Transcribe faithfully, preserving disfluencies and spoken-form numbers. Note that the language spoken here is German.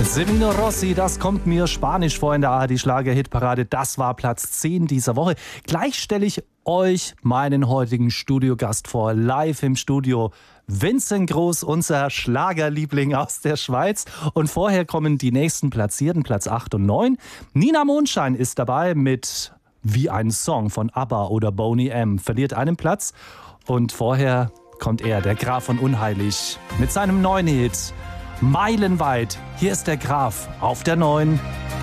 Semino Rossi, das kommt mir spanisch vor in der A R D-Schlager-Hitparade. Das war Platz zehn dieser Woche. Gleich stelle ich euch meinen heutigen Studiogast vor, live im Studio. Vincent Groß, unser Schlagerliebling aus der Schweiz. Und vorher kommen die nächsten Platzierten, Platz acht und neun. Nina Mondschein ist dabei mit Wie ein Song von ABBA oder Boney M. Verliert einen Platz. Und vorher kommt er, der Graf von Unheilig, mit seinem neuen Hit Meilenweit. Hier ist der Graf auf der neun.